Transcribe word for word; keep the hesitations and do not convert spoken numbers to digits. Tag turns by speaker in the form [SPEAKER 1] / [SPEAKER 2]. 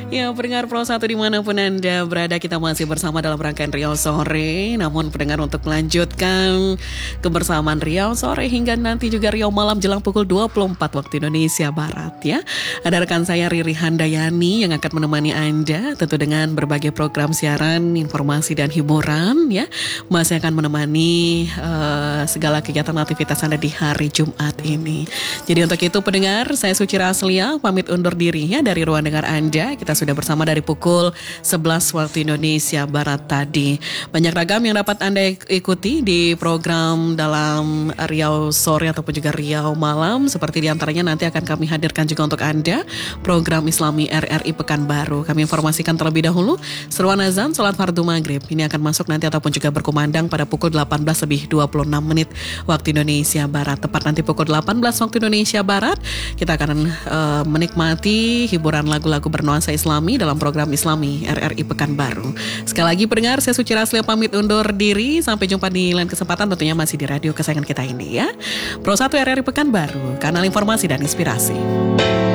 [SPEAKER 1] Ya, pendengar Pro satu dimanapun Anda berada, kita masih bersama dalam rangkaian Riau Sore. Namun pendengar, untuk melanjutkan kebersamaan Riau Sore hingga nanti juga Riau Malam jelang pukul dua puluh empat waktu Indonesia Barat ya. Ada rekan saya Riri Handayani yang akan menemani Anda, tentu dengan berbagai program siaran, informasi dan hiburan ya. Masih akan menemani uh, segala kegiatan aktivitas Anda di hari Jumat ini. Jadi untuk itu pendengar, saya Suci Raslia pamit undur diri ya dari ruang dengar Anda. Kita sudah bersama dari pukul sebelas waktu Indonesia Barat tadi. Banyak ragam yang dapat Anda ikuti di program dalam Riau Sore ataupun juga Riau Malam. Seperti diantaranya nanti akan kami hadirkan juga untuk Anda program Islami R R I Pekanbaru. Kami informasikan terlebih dahulu seruan azan salat fardu maghrib ini akan masuk nanti ataupun juga berkumandang pada pukul delapan belas lebih dua puluh enam menit waktu Indonesia Barat. Tepat nanti pukul delapan belas waktu Indonesia Barat kita akan uh, menikmati hiburan lagu-lagu bernuansa Islami dalam program Islami R R I Pekanbaru. Sekali lagi pendengar, saya Suci Raslia pamit undur diri. Sampai jumpa di lain kesempatan, tentunya masih di radio kesayangan kita ini ya. Pro satu R R I Pekanbaru, kanal informasi dan inspirasi.